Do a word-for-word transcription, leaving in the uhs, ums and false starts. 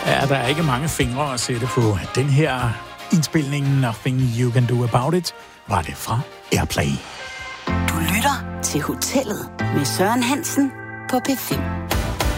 Ja, der er ikke mange fingre at sætte på den her indspilning Nothing You Can Do About It, var det fra Airplay. Du lytter til Hotellet med Søren Hansen på P fem.